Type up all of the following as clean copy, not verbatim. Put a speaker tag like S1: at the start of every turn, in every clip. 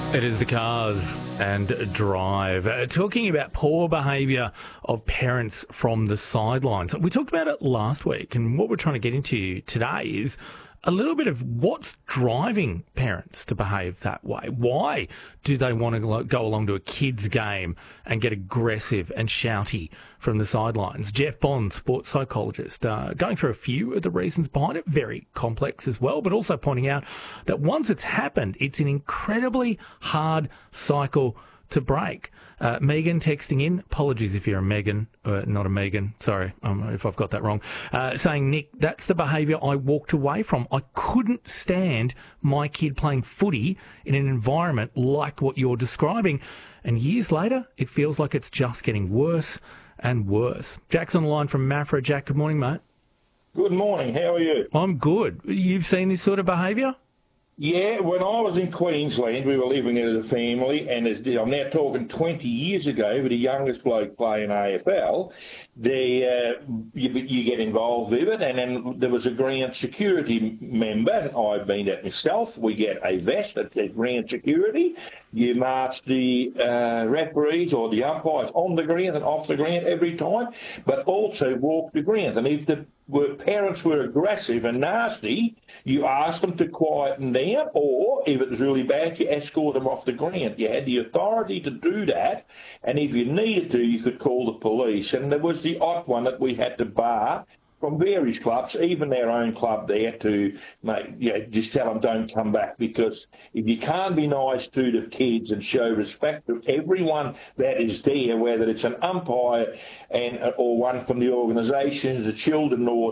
S1: It is the Cars and Drive. Talking about poor behaviour of parents from the sidelines. We talked about it last week, and what we're trying to get into today is a little bit of what's driving parents to behave that way. Why do they want to go along to a kid's game and get aggressive and shouty from the sidelines? Jeff Bond, sports psychologist, going through a few of the reasons behind it, very complex as well, but also pointing out that once it's happened, it's an incredibly hard cycle to break. Megan texting in, apologies if you're a Megan, not a Megan, sorry if I've got that wrong, saying, Nick, that's the behaviour I walked away from. I couldn't stand my kid playing footy in an environment like what you're describing. And years later, it feels like it's just getting worse and worse. Jack's on the line from Maffra. Jack, good morning, mate.
S2: Good morning. How are you?
S1: I'm good. You've seen this sort of behaviour?
S2: Yeah, when I was in Queensland, we were living as a family, and I'm now talking 20 years ago, with the youngest bloke playing AFL, you get involved with it, and then there was a ground security member, and I've been that myself. We get a vest that says ground security. You march the referees or the umpires on the ground and off the ground every time, but also walk the ground. And if the parents were aggressive and nasty, you asked them to quieten down, or if it was really bad, you escort them off the ground. You had the authority to do that, and if you needed to, you could call the police. And there was the odd one that we had to bar from various clubs, even their own club there, to just tell them don't come back, because if you can't be nice to the kids and show respect to everyone that is there, whether it's an umpire or one from the organisation, the children or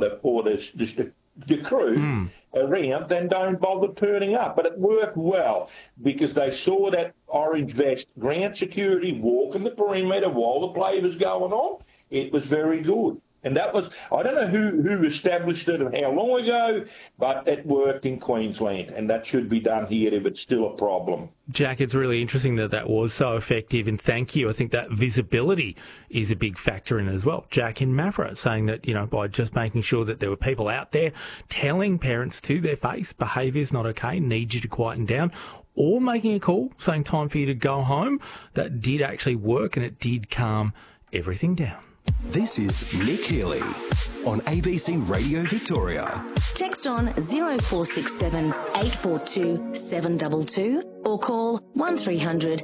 S2: the crew around, then don't bother turning up. But it worked well because they saw that orange vest, ground security, walking the perimeter while the play was going on. It was very good. And that was, I don't know who established it and how long ago, but it worked in Queensland, and that should be done here if it's still a problem.
S1: Jack, it's really interesting that was so effective, and thank you. I think that visibility is a big factor in it as well. Jack in Maffra saying that, by just making sure that there were people out there telling parents to their face, behaviour's not okay, need you to quieten down, or making a call saying time for you to go home, that did actually work and it did calm everything down.
S3: This is Nick Healy on ABC Radio Victoria.
S4: Text on 0467 842 722 or call 1300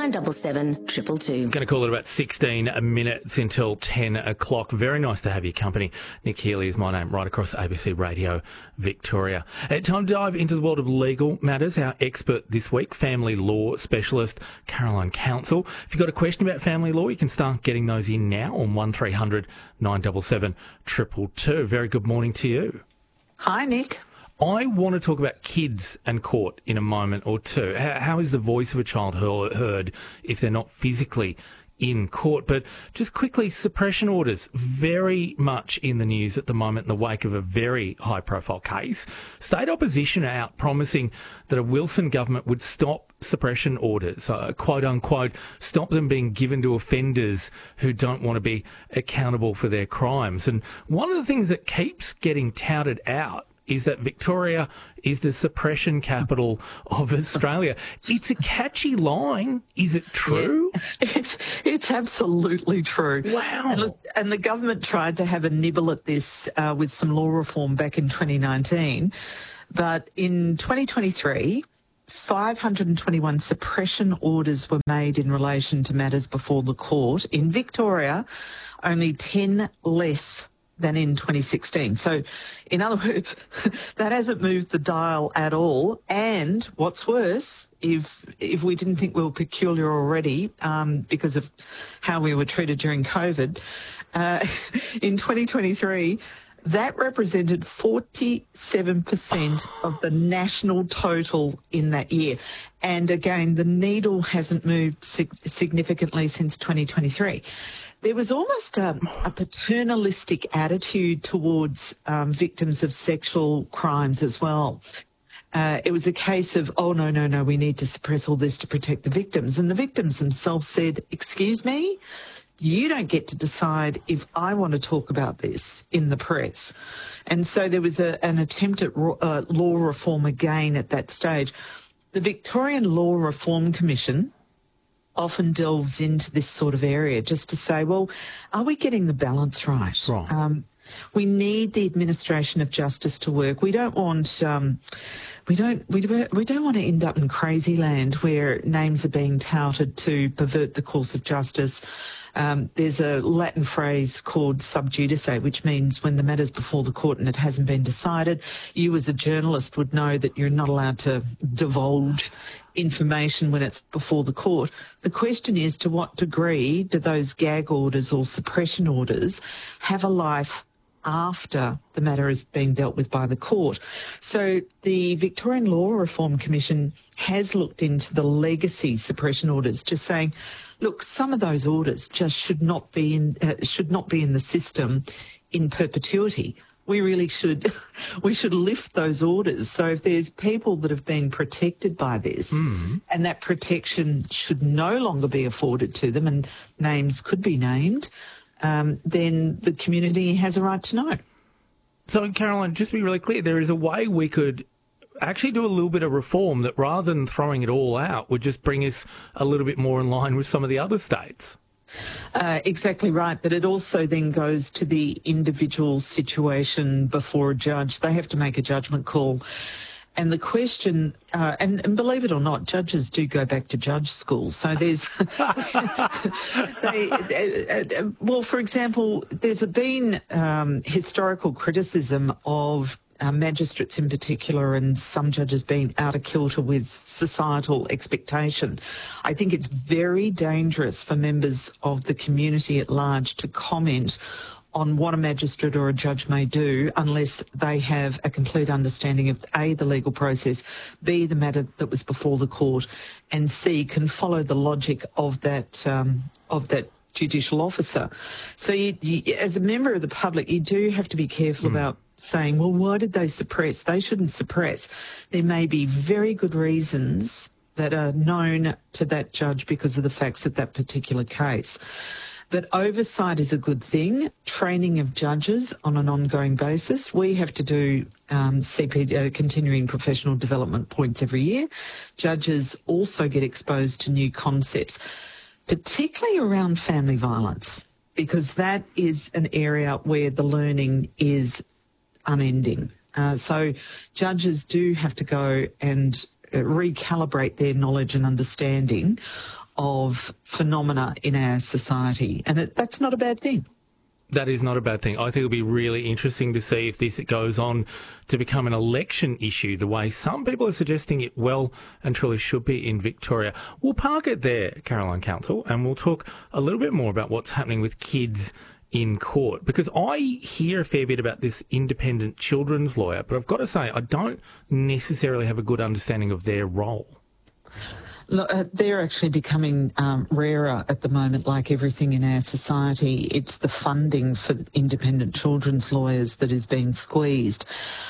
S4: 977 222.
S1: Going to call it about 16 minutes until 10 o'clock. Very nice to have your company. Nick Healy is my name, right across ABC Radio Victoria. Time to dive into the world of legal matters. Our expert this week, family law specialist Caroline Council. If you've got a question about family law, you can start getting those in now on 1300 977 222. Very good morning to you.
S5: Hi, Nick.
S1: I want to talk about kids and court in a moment or two. How is the voice of a child heard if they're not physically in court? But just quickly, suppression orders, very much in the news at the moment in the wake of a very high-profile case. State opposition are out promising that a Wilson government would stop suppression orders, quote-unquote, stop them being given to offenders who don't want to be accountable for their crimes. And one of the things that keeps getting touted out is that Victoria is the suppression capital of Australia. It's a catchy line. Is it true?
S5: Yeah, it's absolutely true.
S1: Wow.
S5: And the government tried to have a nibble at this with some law reform back in 2019. But in 2023, 521 suppression orders were made in relation to matters before the court. In Victoria, only 10 less than in 2016. So, in other words, that hasn't moved the dial at all. And what's worse, if we didn't think we were peculiar already because of how we were treated during COVID, in 2023, that represented 47% of the national total in that year. And again, the needle hasn't moved significantly since 2023. There was almost a paternalistic attitude towards victims of sexual crimes as well. It was a case of, oh, no, we need to suppress all this to protect the victims. And the victims themselves said, excuse me, you don't get to decide if I want to talk about this in the press. And so there was an attempt at law reform again at that stage. The Victorian Law Reform Commission often delves into this sort of area just to say, well, are we getting the balance right?
S1: Right.
S5: We need the administration of justice to work. We don't want we don't want to end up in crazy land where names are being touted to pervert the course of justice. There's a Latin phrase called sub judice, which means when the matter's before the court and it hasn't been decided. You as a journalist would know that you're not allowed to divulge information when it's before the court. The question is, to what degree do those gag orders or suppression orders have a life after the matter is being dealt with by the court? So the Victorian Law Reform Commission has looked into the legacy suppression orders, just saying, look, some of those orders just should not be in the system in perpetuity. We really should lift those orders. So if there's people that have been protected by this and that protection should no longer be afforded to them, and names could be named, then the community has a right to know.
S1: So, Caroline, just to be really clear, there is a way we could actually do a little bit of reform that, rather than throwing it all out, would just bring us a little bit more in line with some of the other states.
S5: Exactly right, but it also then goes to the individual situation before a judge. They have to make a judgment call. And the question, and believe it or not, judges do go back to judge school. So there's, well, for example, there's been historical criticism of magistrates in particular, and some judges being out of kilter with societal expectation. I think it's very dangerous for members of the community at large to comment on what a magistrate or a judge may do unless they have a complete understanding of A, the legal process, B, the matter that was before the court, and C, can follow the logic of that judicial officer. So you, as a member of the public, you do have to be careful about saying, well, why did they suppress? They shouldn't suppress. There may be very good reasons that are known to that judge because of the facts of that particular case. But oversight is a good thing. Training of judges on an ongoing basis. We have to do continuing professional development points every year. Judges also get exposed to new concepts, particularly around family violence, because that is an area where the learning is unending. So judges do have to go and recalibrate their knowledge and understanding of phenomena in our society, and that's not a bad thing.
S1: That is not a bad thing. I think it'll be really interesting to see if this goes on to become an election issue, the way some people are suggesting it well and truly should be in Victoria. We'll park it there, Caroline Council, and we'll talk a little bit more about what's happening with kids in court, because I hear a fair bit about this independent children's lawyer, but I've got to say I don't necessarily have a good understanding of their role.
S5: Look, they're actually becoming rarer at the moment, like everything in our society. It's the funding for independent children's lawyers that is being squeezed.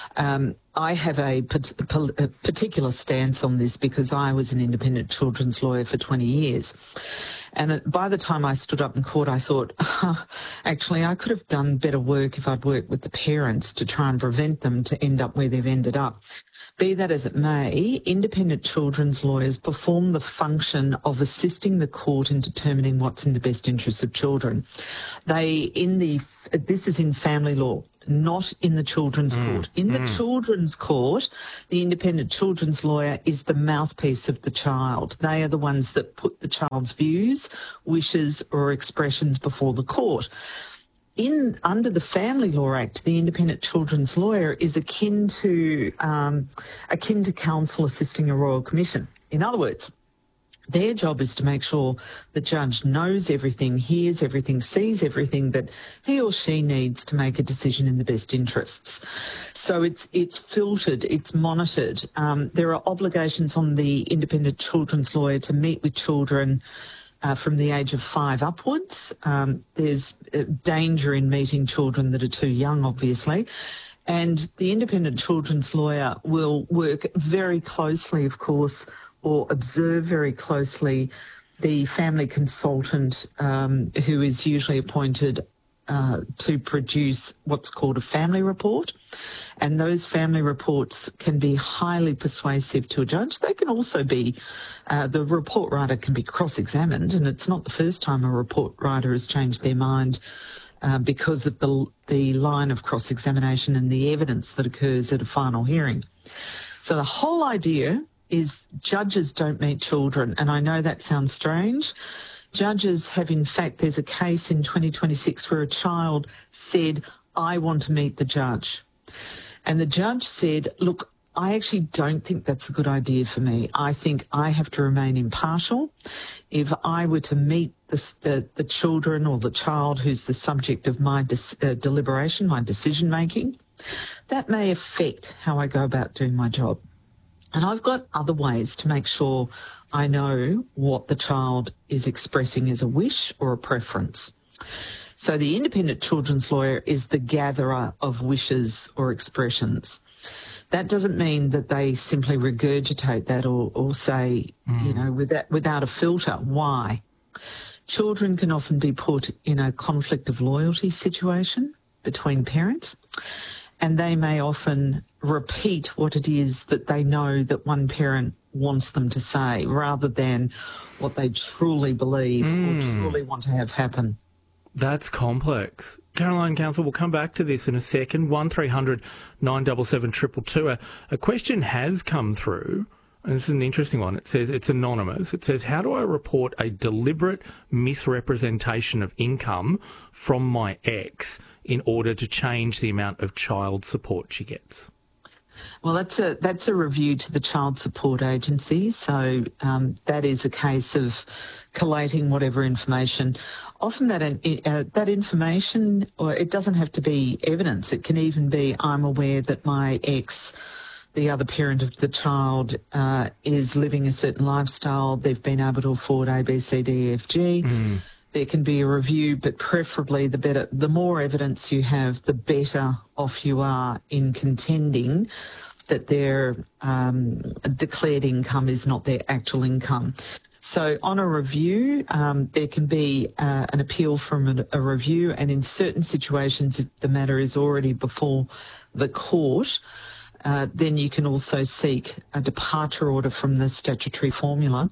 S5: I have a particular stance on this because I was an independent children's lawyer for 20 years. And by the time I stood up in court, I thought, actually, I could have done better work if I'd worked with the parents to try and prevent them to end up where they've ended up. Be that as it may, independent children's lawyers perform the function of assisting the court in determining what's in the best interests of children. This is in family law, not in the children's court. In the children's court, the independent children's lawyer is the mouthpiece of the child. They are the ones that put the child's views, wishes or expressions before the court. Under the Family Law Act, the independent children's lawyer is akin to counsel assisting a royal commission. In other words, their job is to make sure the judge knows everything, hears everything, sees everything that he or she needs to make a decision in the best interests. So it's filtered, it's monitored. There are obligations on the independent children's lawyer to meet with children from the age of 5 upwards. There's danger in meeting children that are too young, obviously. And the independent children's lawyer will work very closely, of course, or observe very closely the family consultant who is usually appointed to produce what's called a family report, and those family reports can be highly persuasive to a judge. They can also be, the report writer can be cross-examined, and it's not the first time a report writer has changed their mind because of the line of cross-examination and the evidence that occurs at a final hearing. So the whole idea is judges don't meet children, and I know that sounds strange. Judges have, in fact, there's a case in 2026 where a child said, I want to meet the judge. And the judge said, look, I actually don't think that's a good idea for me. I think I have to remain impartial. If I were to meet the children or the child who's the subject of my deliberation, my decision-making, that may affect how I go about doing my job. And I've got other ways to make sure I know what the child is expressing as a wish or a preference. So the independent children's lawyer is the gatherer of wishes or expressions. That doesn't mean that they simply regurgitate that or say, without a filter. Why? Children can often be put in a conflict of loyalty situation between parents, and they may often repeat what it is that they know that one parent wants them to say rather than what they truly believe or truly want to have happen.
S1: That's complex. Caroline Counsell, we'll come back to this in a second. 1300 977 222. A question has come through, and this is an interesting one. It says, it's anonymous. It says, how do I report a deliberate misrepresentation of income from my ex in order to change the amount of child support she gets?
S5: Well, that's a review to the Child Support Agency. So that is a case of collating whatever information. Often that information, or it doesn't have to be evidence. It can even be, I'm aware that my ex, the other parent of the child, is living a certain lifestyle. They've been able to afford A, B, C, D, E, F, G. There can be a review, but preferably the more evidence you have, the better off you are in contending that their declared income is not their actual income. So on a review, there can be an appeal from a review, and in certain situations, if the matter is already before the court, then you can also seek a departure order from the statutory formula.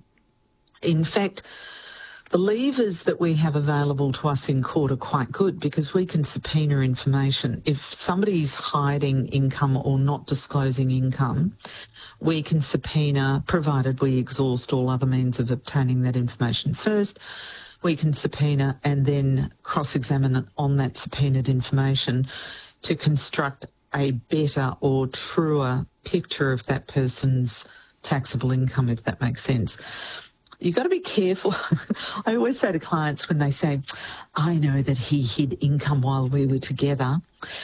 S5: In fact, the levers that we have available to us in court are quite good because we can subpoena information. If somebody's hiding income or not disclosing income, we can subpoena, provided we exhaust all other means of obtaining that information first. We can subpoena and then cross-examine on that subpoenaed information to construct a better or truer picture of that person's taxable income, if that makes sense. You've got to be careful. I always say to clients when they say, I know that he hid income while we were together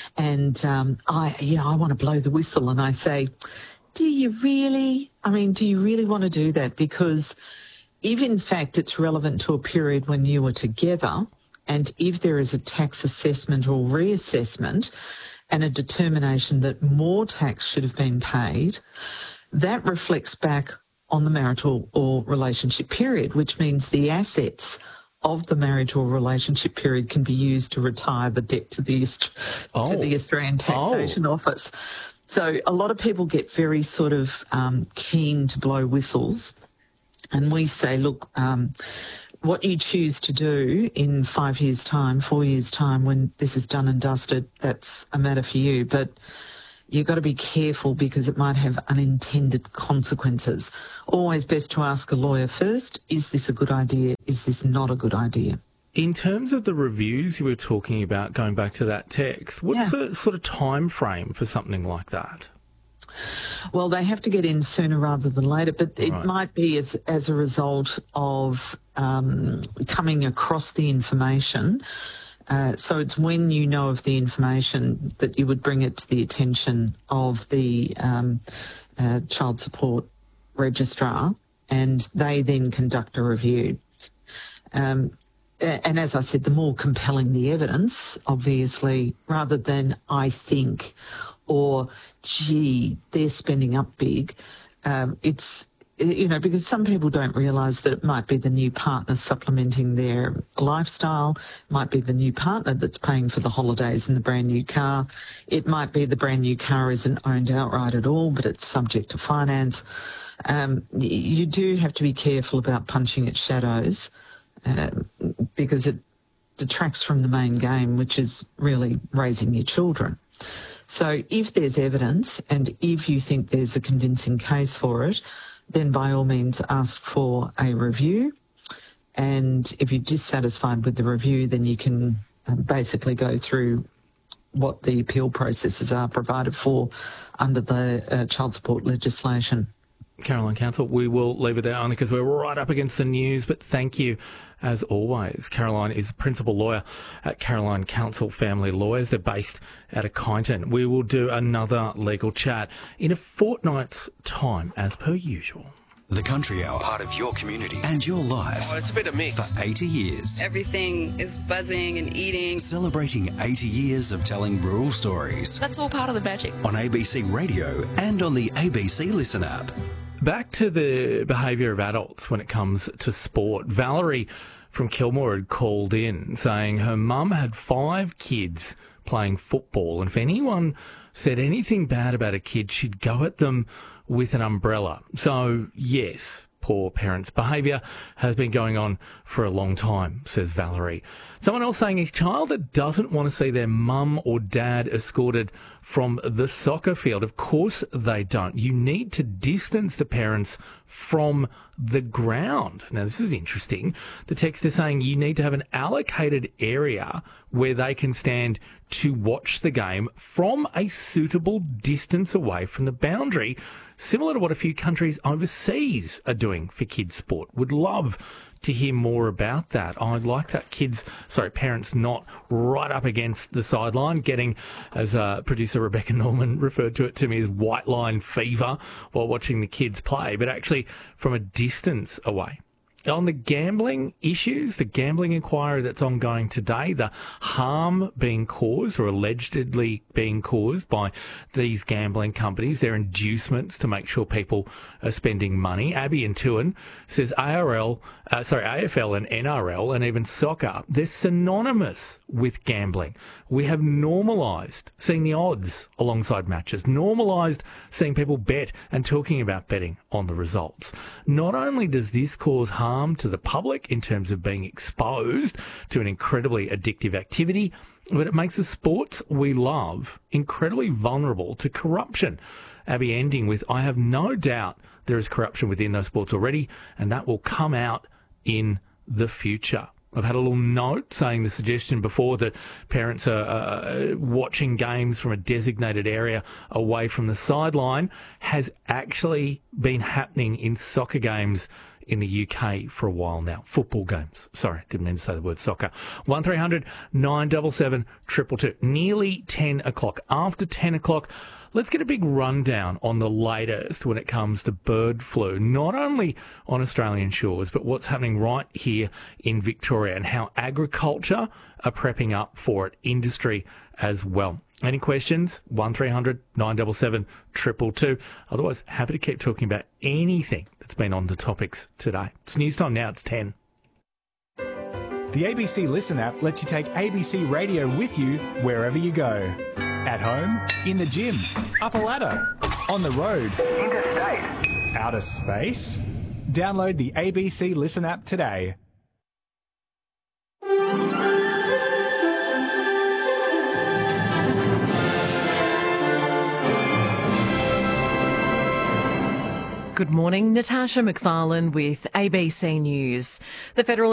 S5: and I want to blow the whistle. And I say, do you really want to do that? Because if in fact it's relevant to a period when you were together, and if there is a tax assessment or reassessment and a determination that more tax should have been paid, that reflects back on the marital or relationship period, which means the assets of the marriage or relationship period can be used to retire the debt to the Australian Taxation Office. So a lot of people get very sort of keen to blow whistles, and we say, look, what you choose to do in 5 years' time, 4 years' time, when this is done and dusted, that's a matter for you. But you've got to be careful because it might have unintended consequences. Always best to ask a lawyer first, is this a good idea? Is this not a good idea?
S1: In terms of the reviews you were talking about, going back to that text, what's the sort of time frame for something like that?
S5: Well, they have to get in sooner rather than later, but it might be as a result of coming across the information. So it's when you know of the information that you would bring it to the attention of the child support registrar, and they then conduct a review. And as I said, the more compelling the evidence, obviously, rather than I think or, gee, they're spending up big, it's because some people don't realise that it might be the new partner supplementing their lifestyle, might be the new partner that's paying for the holidays and the brand new car. It might be the brand new car isn't owned outright at all, but it's subject to finance. You do have to be careful about punching at shadows because it detracts from the main game, which is really raising your children. So if there's evidence and if you think there's a convincing case for it, then by all means ask for a review. And if you're dissatisfied with the review, then you can basically go through what the appeal processes are provided for under the child support legislation.
S1: Caroline Council, we will leave it there only because we're right up against the news, but thank you as always. Caroline is principal lawyer at Caroline Council Family Lawyers. They're based out of Kyneton. We will do another legal chat in a fortnight's time, as per usual.
S3: The Country Hour, part of your community and your life.
S6: Oh, it's a bit of mix.
S3: For 80 years.
S7: Everything is buzzing and eating.
S3: Celebrating 80 years of telling rural stories.
S7: That's all part of the magic.
S3: On ABC Radio and on the ABC Listen app.
S1: Back to the behaviour of adults when it comes to sport. Valerie from Kilmore had called in saying her mum had 5 kids playing football, and if anyone said anything bad about a kid, she'd go at them with an umbrella. So, yes, poor parents' behaviour has been going on for a long time, says Valerie. Someone else saying a child that doesn't want to see their mum or dad escorted from the soccer field. Of course they don't. You need to distance the parents from the ground. Now, this is interesting. The text is saying you need to have an allocated area where they can stand to watch the game from a suitable distance away from the boundary, similar to what a few countries overseas are doing for kids' sport. Would love to hear more about that. I'd like that parents not right up against the sideline, getting, as producer Rebecca Norman referred to it to me, as white line fever while watching the kids play, but actually from a distance away. On the gambling issues, the gambling inquiry that's ongoing today, the harm being caused or allegedly being caused by these gambling companies, their inducements to make sure people are spending money. Abby and Tuan says AFL and NRL and even soccer, they're synonymous with gambling. We have normalised seeing the odds alongside matches, normalised seeing people bet and talking about betting on the results. Not only does this cause harm to the public in terms of being exposed to an incredibly addictive activity, but it makes the sports we love incredibly vulnerable to corruption. Abby ending with, I have no doubt there is corruption within those sports already, and that will come out in the future. I've had a little note saying the suggestion before that parents are watching games from a designated area away from the sideline has actually been happening in soccer games in the UK for a while now. Football games. Sorry, didn't mean to say the word soccer. 1300 977 222. Nearly 10 o'clock. After 10 o'clock, let's get a big rundown on the latest when it comes to bird flu, not only on Australian shores, but what's happening right here in Victoria and how agriculture are prepping up for it, industry as well. Any questions? 1300 977 222. Otherwise, happy to keep talking about anything that's been on the topics today. It's news time now. It's 10.
S8: The ABC Listen app lets you take ABC Radio with you wherever you go. At home, in the gym, up a ladder, on the road, interstate, outer space. Download the ABC Listen app today.
S9: Good morning, Natasha McFarlane with ABC News. The Federal